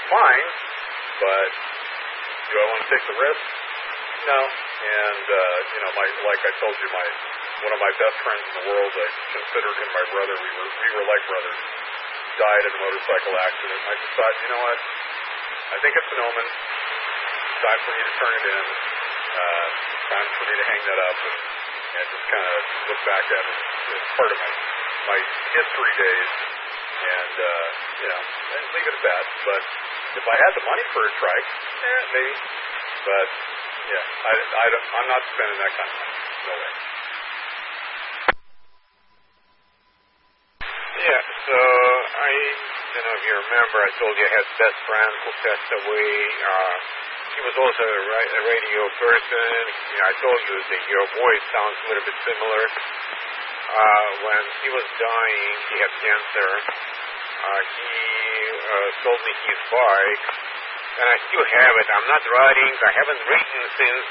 fine, but do I want to take the risk? No. And like I told you, one of my best friends in the world, I considered him my brother. We were like brothers. Died in a motorcycle accident. I just thought, you know what? I think it's an omen. It's time for me to turn it in. Time for me to hang that up and just kind of look back at it as part of my history days, and leave it at that. But if I had the money for a trike, maybe. But yeah, I'm not spending that kind of money. No way. Yeah. So I don't know if you remember, I told you I had a best friend who passed away. He was also a radio person. I told you that your voice sounds a little bit similar. When he was dying, he had cancer. He sold me his bike, and I still have it. I'm not riding. I haven't ridden since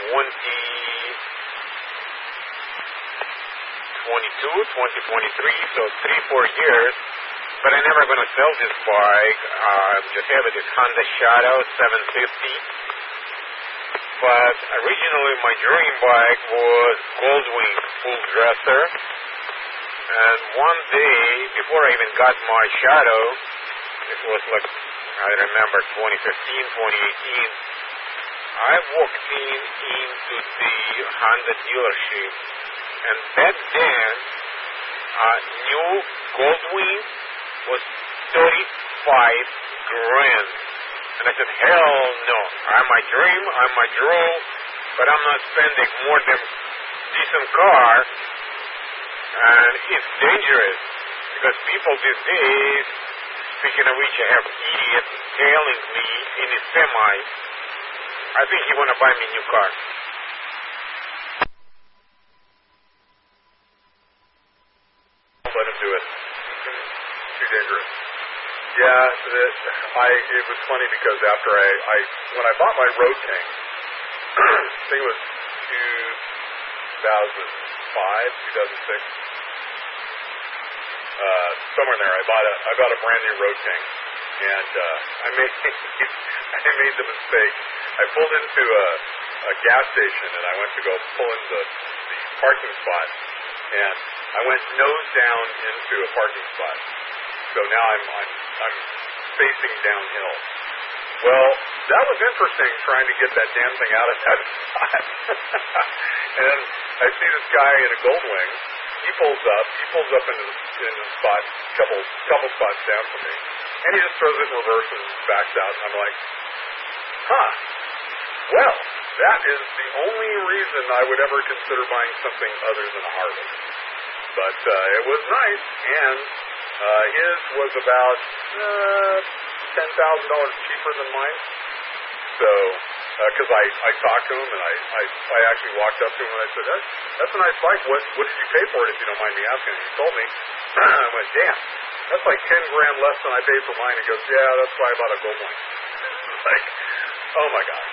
2023, so 3-4 years. But I'm never going to sell this bike. Just have it. It's Honda Shadow 750. But originally my dream bike was Goldwing full dresser. And one day, before I even got my Shadow, it was like, I remember 2015, 2018, I walked into the Honda dealership, and back then, new Goldwing was $35,000. And I said, hell no, I might dream, I might drool, but I'm not spending more than decent car. And it's dangerous, because people these days, speaking of which, I have idiots tailing me in his semi. I think he want to buy me a new car. Let him do it. Too dangerous. Yeah, it was funny because after when I bought my Road King, I think it was 2005, 2006, somewhere in there, I bought a brand new Road King, and I made the mistake. I pulled into a gas station, and I went to go pull in the parking spot, and I went nose down into a parking spot. So now I'm facing downhill. Well, that was interesting, trying to get that damn thing out of that spot. And I see this guy in a Goldwing. He pulls up in the spot, couple spots down from me, and he just throws it in reverse and backs out. And I'm like, huh. Well, that is the only reason I would ever consider buying something other than a Harley. But it was nice, and his was about $10,000 cheaper than mine. So, because I talked to him, and I actually walked up to him and I said, that's a nice bike. What did you pay for it, if you don't mind me asking? And he told me. I went, damn, that's like $10,000 less than I paid for mine. He goes, yeah, that's why I bought a Goldwing. Like, oh my gosh.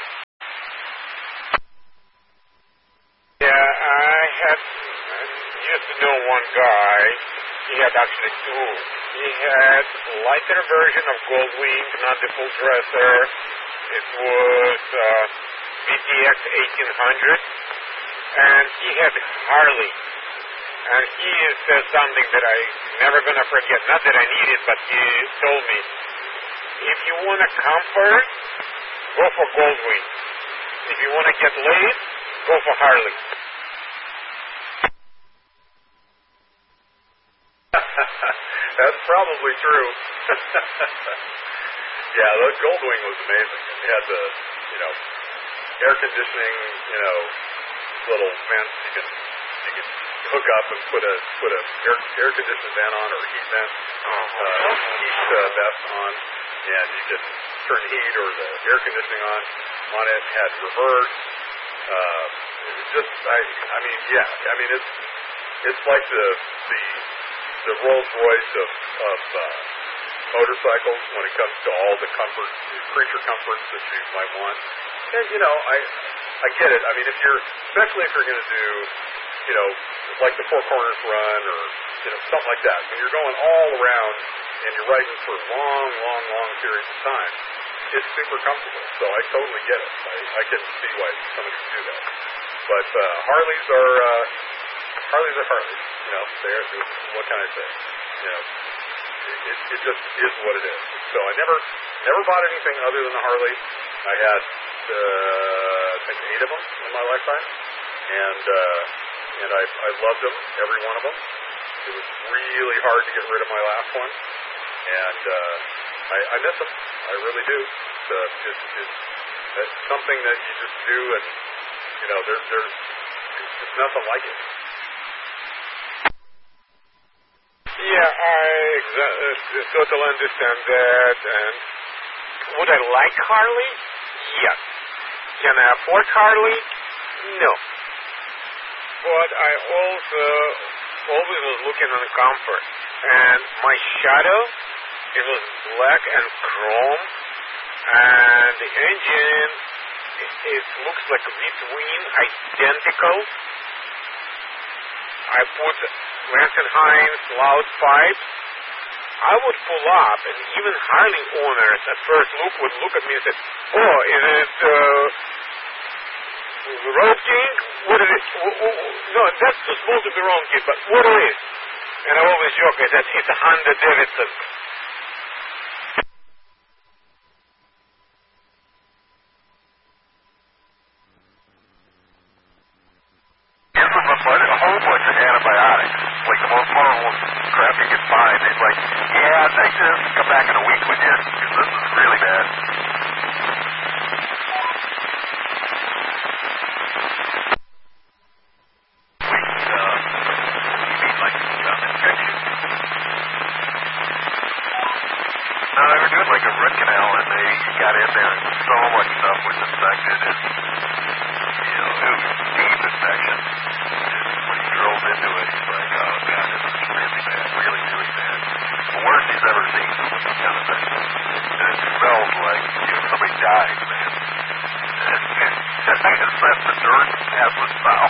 Yeah, I used to know one guy. He had actually two. He had a lighter version of Goldwing, not the full dresser. It was VTX 1800, and he had Harley. And he said something that I never gonna forget. Not that I need it, but he told me, if you want a comfort, go for Goldwing. If you want to get laid, go for Harley. That's probably true. Yeah, the Goldwing was amazing. It had the, air conditioning, little vents you can hook up and put a air conditioning vent on, or a heat vent, heat vest on, and you could turn the heat or the air conditioning on it. Had reverse. It's like the Rolls Royce of motorcycles when it comes to all the comforts, the creature comforts that you might want. And I get it. I mean, especially if you're going to do, like the Four Corners run or something like that, when you're going all around and you're riding for long, long, long periods of time, it's super comfortable. So I totally get it. I can see why somebody would do that. But Harleys are Harleys. You know, what can I say? You know, it just is what it is. So I never bought anything other than the Harley. I had I think 8 of them in my lifetime, and I loved them, every one of them. It was really hard to get rid of my last one, and I miss them. I really do. It's something that you just do, and you know, there's nothing like it. Yeah, I totally understand that. And would I like Harley? Yes. Can I afford Harley? No. But I also always was looking on comfort. And my shadow, it was black and chrome. And the engine, it looks like between identical. I put Lance & Hines loud pipes. I would pull up, and even Harley owners at first would look at me and say, "Oh, is it Road King? What is it? No, that's supposed to be Road King, but what is it?" And I always joke that it's a Honda Davidson. A whole bunch of antibiotics, like the most horrible crap you could find. It's like, yeah, take this, come back in a week with you, because this is really bad. You mean like infection? No, they were doing like a root canal, and they got in there, and so much stuff was infected, and you know, it was deep infection. Drove into it, he's like, "Oh God, this is really bad, really, really bad. The worst he's ever seen was some kind of thing. And it smells like, you know, somebody died, man. And I guess that's the dirt has the smell.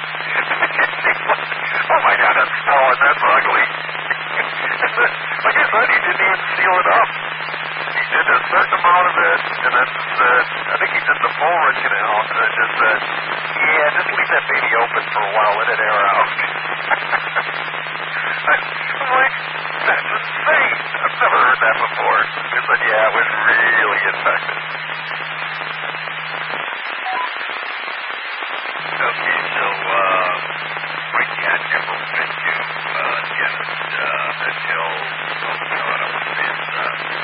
Oh my God, that's smelling, that's ugly. Like I said, he didn't even seal it up. He did a certain amount of it, and then said, I think he did the full root canal, and then just said, yeah, just leave that baby open for a while, let it air out. I'm like, that's insane. I've never heard that before. He said, yeah, it was really infected. Okay, so my cat never went to dentist until, oh God, I want to say it's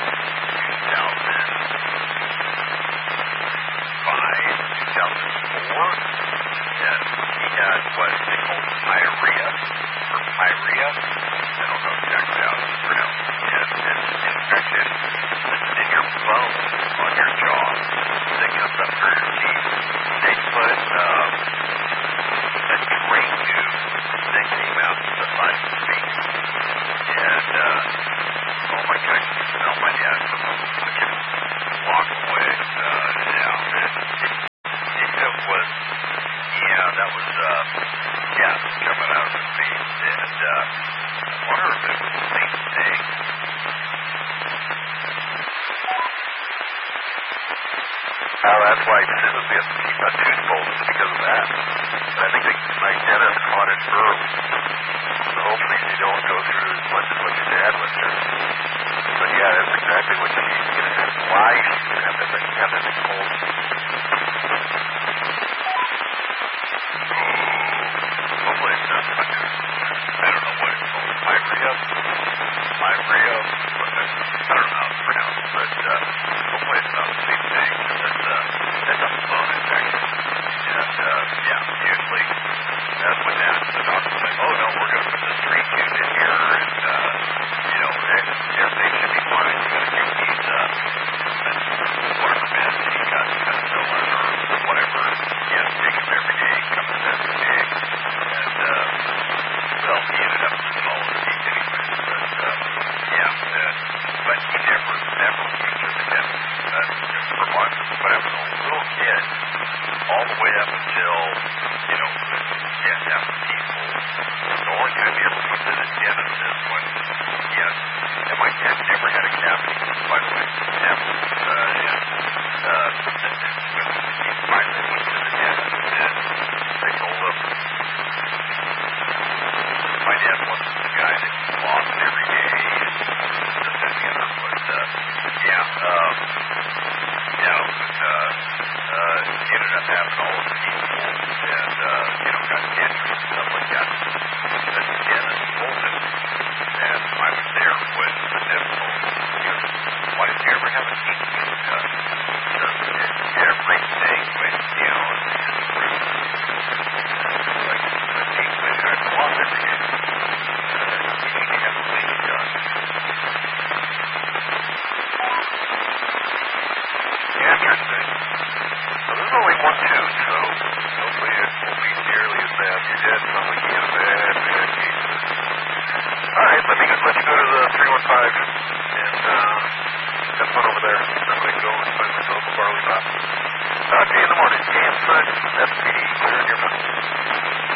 2004. And he had what they call pyorrhea, or pyorrhea. I don't know exactly how it's pronounced. And it's an infection that's in your bone on your jaw that comes up through your teeth. They put a drain tube that came out the side of his face. And, oh my God, you smell my dad. I can walk away. It was, yeah, that was, gas coming out of his face. And I wonder if it was the same thing. Oh, that's why he says we have to keep a tooth pulled because of that. And I think my dentist caught it early. So hopefully you don't go through as much as what your dad went through. But yeah, that's exactly what she's going to have. Why she's going to have that thing pulled. Hopefully it's not much. I don't know what it's called. Pyorrhea? I don't know how it's pronounced, but hopefully it's not the same thing. That's a bone infection. And yeah, usually that's when the doctor's like, oh no, we're going to put this drain tube in here, and you know, everything should be fine. You're going to take these whatever meds that you got, penicillin or whatever. You have to take them every day, comes every day. And well, he ended up losing all his teeth anyway. But yeah, but he never went to the dentist. For what? When I was a little kid, all the way up until, you know, you have to have the teeth pulled. The only time he ever went to the dentist is when, yes, and my dad had never had a cavity, by the way. Never. When he finally went to the dentist, and they told him, my dad wasn't the guy that lost every day, and this and the other, but, he ended up having all of the teeth pulled and, got dentures and stuff like that. The dentist told him, and I was there when the dentist told him, why did you ever have a teeth pulled? Everything went down his roof. Like, the teeth went out and lost every day. You need to have a cleaning done. Interesting. So there's only one tooth, so hopefully it won't be nearly as bad. Your dad sounds like he had a bad case. All right, let you go to the 315 and have fun over there. I'm going to go and find myself a barley pop. Talk to you in the morning. AM Sun, SPD, clear in your phone.